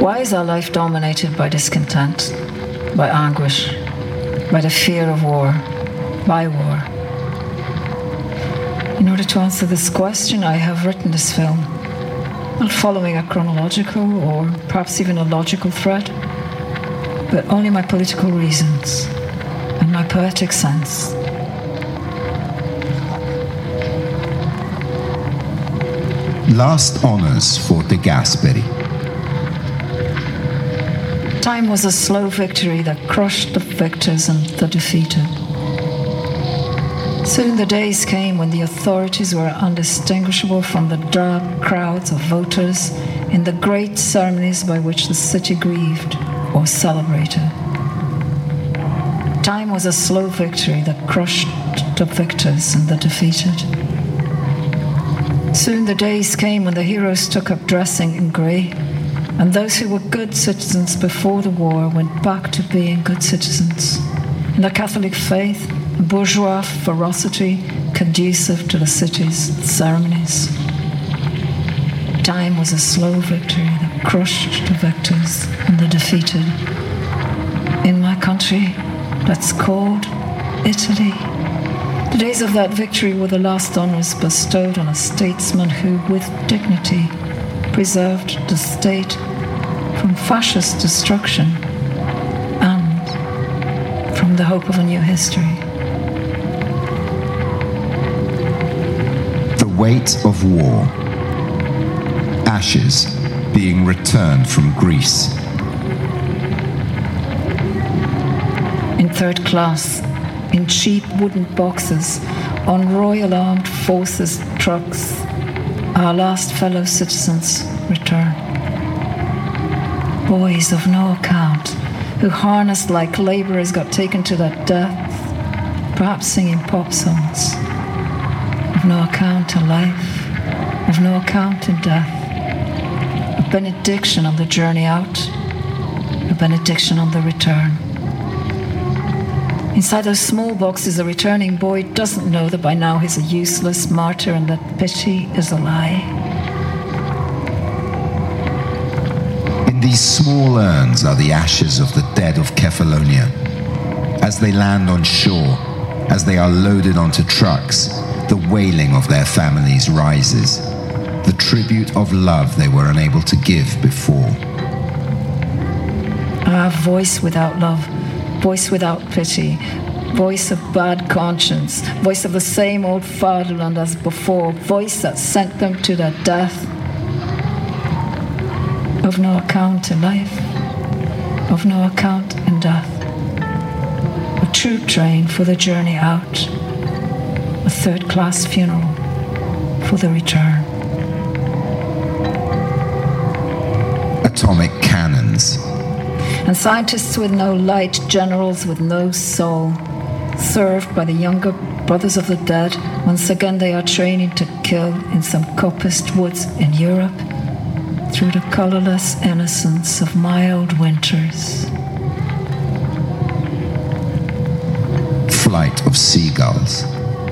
Why is our life dominated by discontent, by anguish, by the fear of war, by war? In order to answer this question, I have written this film, not following a chronological or perhaps even a logical thread, but only my political reasons and my poetic sense. Last honours for De Gasperi. Time was a slow victory that crushed the victors and the defeated. Soon the days came when the authorities were undistinguishable from the drab crowds of voters in the great ceremonies by which the city grieved or celebrated. Time was a slow victory that crushed the victors and the defeated. Soon the days came when the heroes took up dressing in grey, and those who were good citizens before the war went back to being good citizens in the Catholic faith, a bourgeois ferocity conducive to the city's ceremonies. Time was a slow victory that crushed the victors and the defeated. In my country, that's called Italy. The days of that victory were the last honours bestowed on a statesman who, with dignity, preserved the state from fascist destruction and from the hope of a new history. The weight of war. Ashes being returned from Greece. In third class, in cheap wooden boxes, on Royal Armed Forces trucks, our last fellow citizens return. Boys of no account, who harnessed like labourers got taken to their death, perhaps singing pop songs. Of no account in life, of no account in death. A benediction on the journey out, a benediction on the return. Inside those small boxes, a returning boy doesn't know that by now he's a useless martyr and that pity is a lie. In these small urns are the ashes of the dead of Kefalonia. As they land on shore, as they are loaded onto trucks, the wailing of their families rises, the tribute of love they were unable to give before. Our voice without love, voice without pity, voice of bad conscience, voice of the same old fatherland as before, voice that sent them to their death. Of no account in life, of no account in death. A troop train for the journey out, a third-class funeral for the return. Atomic cannons. And scientists with no light, generals with no soul, served by the younger brothers of the dead. Once again they are training to kill in some coppiced woods in Europe through the colourless innocence of mild winters. Flight of seagulls.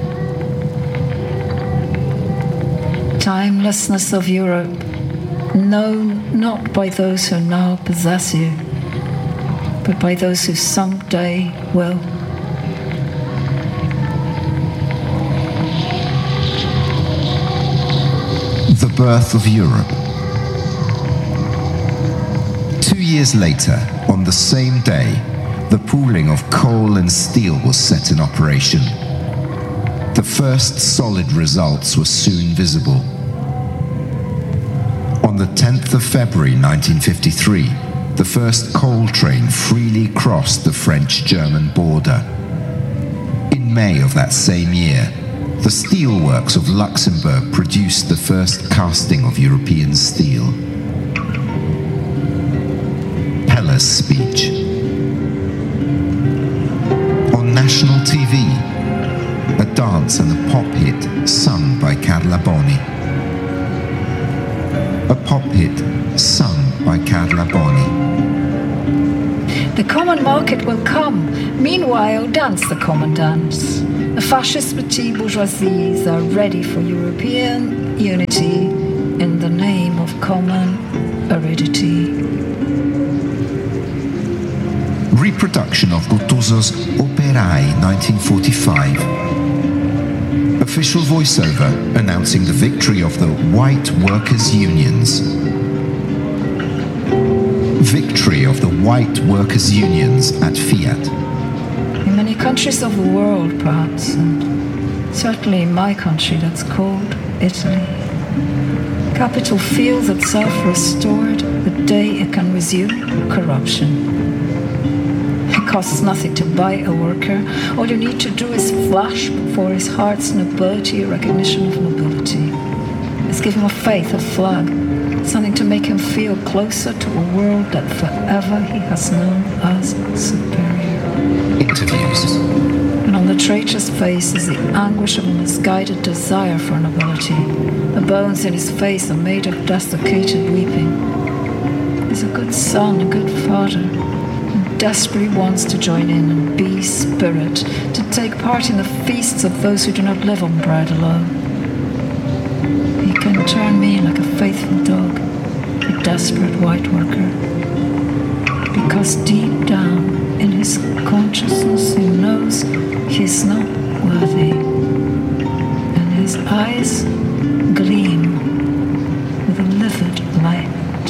Timelessness of Europe, known not by those who now possess you, but by those who someday will. The birth of Europe. 2 years later, on the same day, the pooling of coal and steel was set in operation. The first solid results were soon visible. On the 10th of February 1953, the first coal train freely crossed the French-German border. In May of that same year, the steelworks of Luxembourg produced the first casting of European steel. Peller's speech. On national TV, a dance and a pop hit sung by Carla Boni. A pop hit sung by Carla Boni. The common market will come. Meanwhile, dance the common dance. The fascist petit bourgeoisies are ready for European unity in the name of common aridity. production of Guttuso's Operai 1945. Official voiceover announcing the victory of the white workers' unions. Victory of the white workers' unions at Fiat. In many countries of the world, perhaps, and certainly in my country that's called Italy, capital feels itself restored the day it can resume corruption. It costs nothing to buy a worker. All you need to do is flash before his heart's nobility, a recognition of nobility. It's give him a faith, a flag, something to make him feel closer to a world that forever he has known as superior. Interviews. And on the traitor's face is the anguish of a misguided desire for nobility. The bones in his face are made of desiccated weeping. He's a good son, a good father, and desperately wants to join in and be spirit, to take part in the feasts of those who do not live on bread alone. He can turn me like a faithful dog, a desperate white worker, because deep down in his consciousness he knows he's not worthy, and his eyes gleam with a livid light.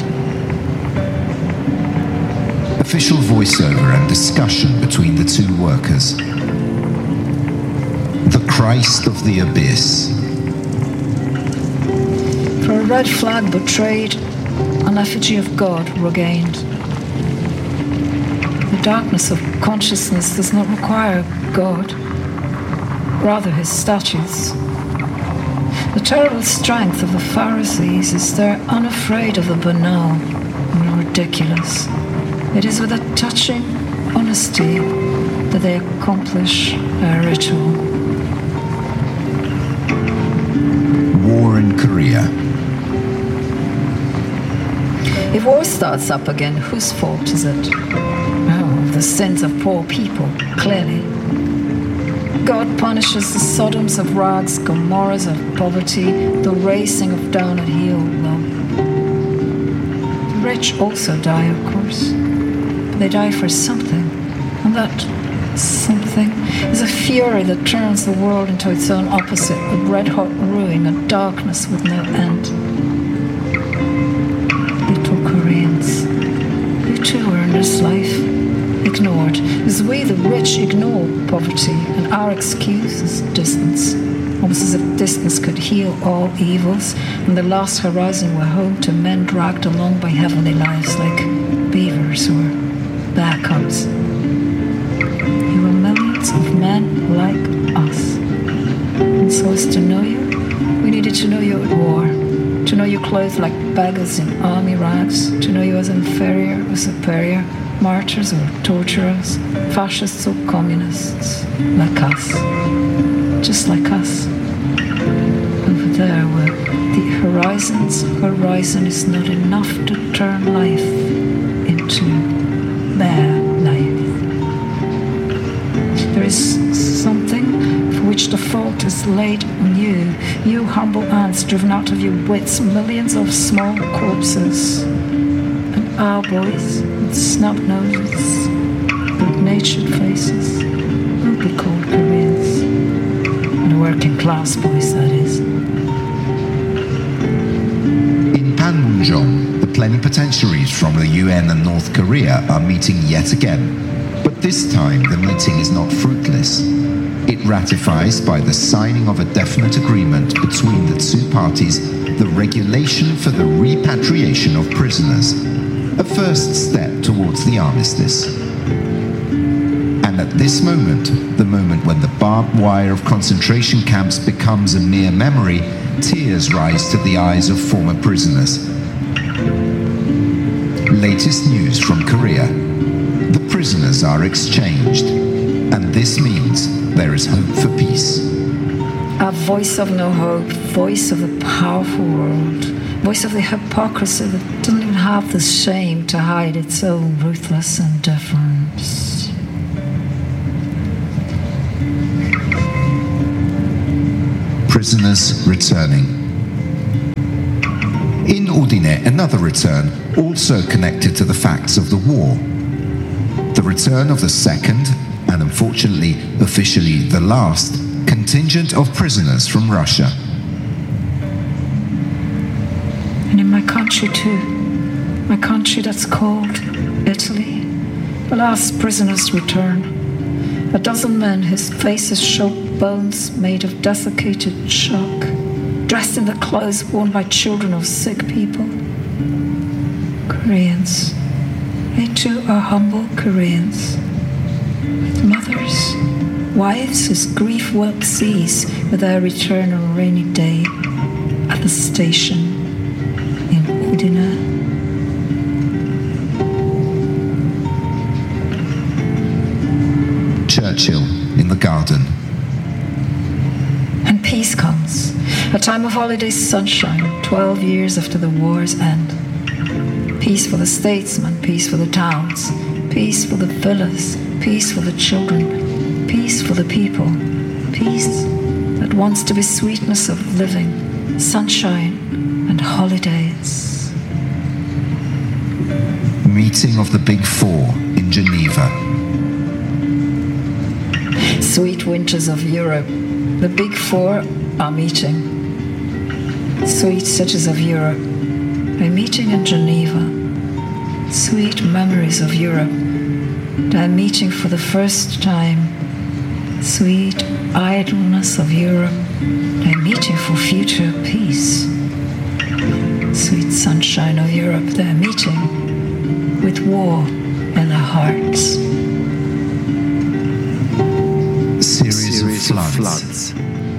Official voiceover and discussion between the two workers. The Christ of the Abyss. For a red flag betrayed, an effigy of God regained. The darkness of consciousness does not require God, rather his statues. The terrible strength of the Pharisees is they're unafraid of the banal and the ridiculous. It is with a touching honesty that they accomplish their ritual. War in Korea. If war starts up again, whose fault is it? Oh, the sins of poor people, clearly. God punishes the Sodoms of rags, Gomorrahs of poverty, the racing of down at heel love. The rich also die, of course. But they die for something, and that something is a fury that turns the world into its own opposite, a red-hot ruin, a darkness with no end. Little Koreans, you too are in this life ignored, as we the rich ignore poverty, and our excuse is distance, almost as if distance could heal all evils, and the last horizon were home to men dragged along by heavenly lives like beavers or bear cubs. You are millions of men like us, and so as to know you, we needed to know you at war, to know you clothed like beggars in army rags, to know you as inferior or superior, martyrs or torturers, fascists or communists, like us, just like us. Over there where the horizon is not enough to turn life into their life. There is something for which the fault is laid on you, you humble ants driven out of your wits, millions of small corpses, and our boys, snub noses, good-natured faces, won't be called Koreans. And working class boys, that is. In Panmunjom, the plenipotentiaries from the UN and North Korea are meeting yet again. But this time the meeting is not fruitless. It ratifies by the signing of a definite agreement between the two parties the regulation for the repatriation of prisoners, a first step towards the armistice. And at this moment, the moment when the barbed wire of concentration camps becomes a mere memory, tears rise to the eyes of former prisoners. Latest news from Korea. The prisoners are exchanged, and this means there is hope for peace. A voice of no hope, voice of a powerful world, voice of the hypocrisy that doesn't even have the shame to hide its own ruthless indifference. Prisoners returning. In Udine, another return, also connected to the facts of the war. The return of the second, and unfortunately officially the last, contingent of prisoners from Russia. And in my country too, my country that's called Italy, the last prisoners return. 12 men whose faces show bones made of desiccated chalk, dressed in the clothes worn by children of sick people. Koreans, they too are humble Koreans, with mothers, wives whose grief work cease with their return on a rainy day at the station in Udine. Churchill in the garden. And peace comes, a time of holiday sunshine, 12 years after the war's end. Peace for the statesmen, peace for the towns, peace for the villas, peace for the children, peace for the people, peace that wants to be sweetness of living, sunshine and holidays. Meeting of the Big Four in Geneva. Sweet winters of Europe, the Big Four are meeting. Sweet cities of Europe, they're meeting in Geneva. Sweet memories of Europe, they're meeting for the first time. Sweet idleness of Europe, they're meeting for future peace. Sweet sunshine of Europe, they're meeting with war in their hearts. Series of floods.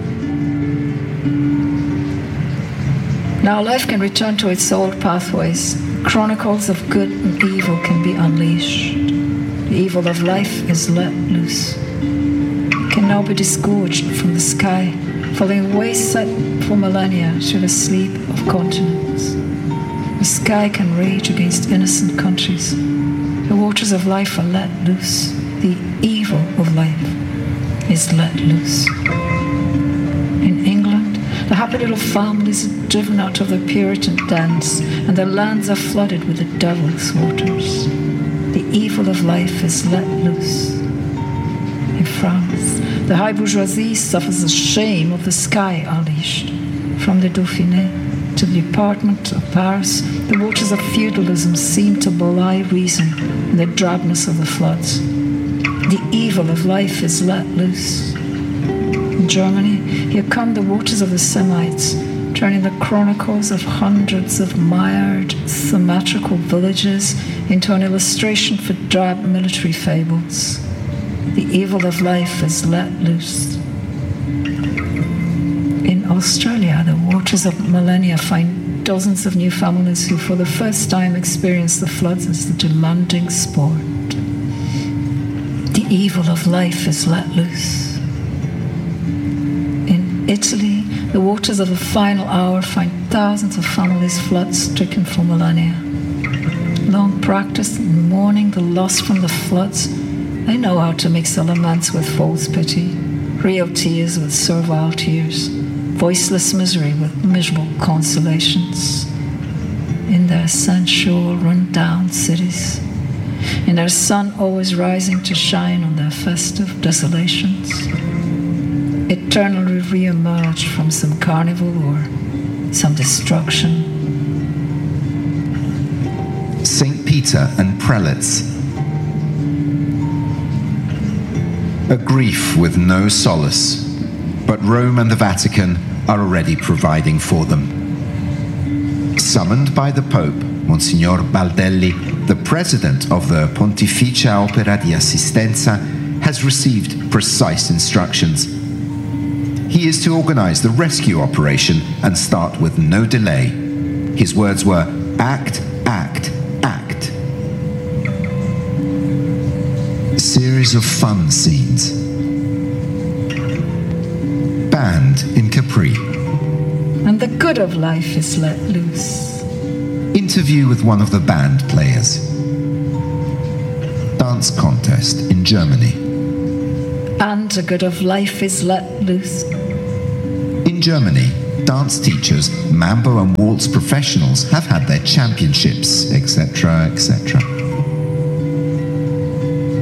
Now life can return to its old pathways. Chronicles of good and evil can be unleashed. The evil of life is let loose. It can now be disgorged from the sky, falling away set for millennia to the sleep of continents. The sky can rage against innocent countries. The waters of life are let loose. The evil of life is let loose. In England, the happy little families are driven out of their Puritan dens, and their lands are flooded with the devil's waters. The evil of life is let loose. In France, the high bourgeoisie suffers the shame of the sky unleashed. From the Dauphiné to the Department of Paris, the waters of feudalism seem to belie reason in the drabness of the floods. The evil of life is let loose. In Germany, here come the waters of the Semites, turning the chronicles of hundreds of mired, symmetrical villages into an illustration for drab military fables. The evil of life is let loose. In Australia, the waters of millennia find dozens of new families who for the first time experience the floods as the demanding sport. The evil of life is let loose. In Italy, the waters of the final hour find thousands of families flood-stricken for millennia. Long practiced in mourning the loss from the floods, they know how to mix the laments with false pity, real tears with servile tears, voiceless misery with miserable consolations. In their sensual, run-down cities, in their sun always rising to shine on their festive desolations, eternally re-emerge from some carnival or some destruction. St. Peter and prelates. A grief with no solace, but Rome and the Vatican are already providing for them. Summoned by the Pope, Monsignor Baldelli, the president of the Pontificia Opera di Assistenza, has received precise instructions. He is to organize the rescue operation and start with no delay. His words were, act, act, act. A series of fun scenes. Band in Capri. And the good of life is let loose. Interview with one of the band players. Dance contest in Germany. And the good of life is let loose. In Germany, dance teachers, mambo and waltz professionals have had their championships, etc., etc.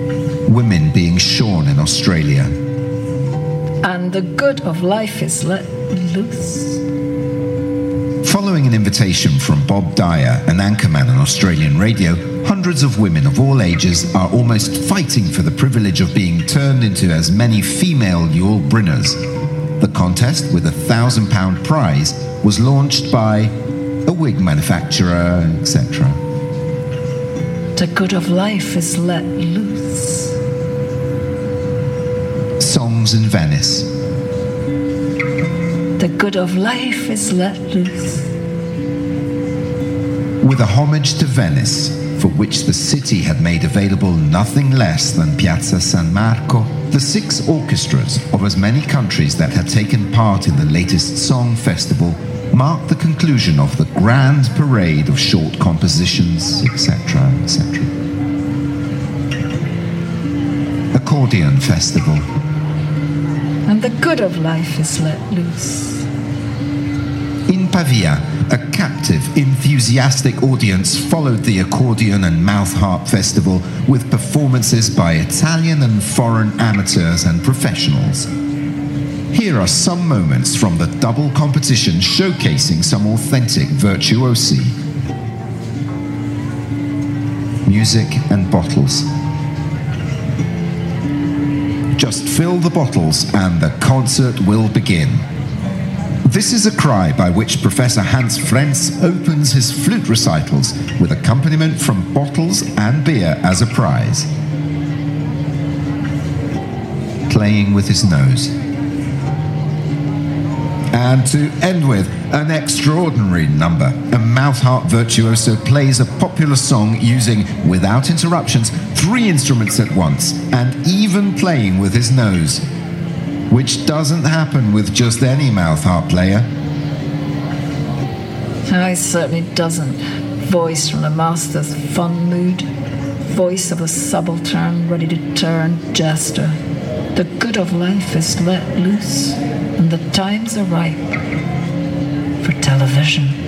women being shorn in Australia. And the good of life is let loose. Following an invitation from Bob Dyer, an anchorman on Australian radio, hundreds of women of all ages are almost fighting for the privilege of being turned into as many female Yul Brynners. The contest, with £1,000 prize, was launched by a wig manufacturer, etc. The good of life is let loose. Songs in Venice. The good of life is let loose. With a homage to Venice, for which the city had made available nothing less than Piazza San Marco, the 6 orchestras of as many countries that had taken part in the latest song festival marked the conclusion of the grand parade of short compositions, etc., etc. Accordion Festival. And the good of life is let loose. In Pavia, a captive, enthusiastic audience followed the Accordion and Mouth Harp Festival with performances by Italian and foreign amateurs and professionals. Here are some moments from the double competition showcasing some authentic virtuosi. Music and bottles. Just fill the bottles and the concert will begin. This is a cry by which Professor Hans Frenz opens his flute recitals with accompaniment from bottles and beer as a prize. Playing with his nose. And to end with, an extraordinary number. A mouth harp virtuoso plays a popular song using, without interruptions, 3 instruments at once, and even playing with his nose, which doesn't happen with just any mouth harp player. No, it certainly doesn't. Voice from the master's fun mood. Voice of a subaltern ready to turn jester. The good of life is let loose, and the times are ripe for television.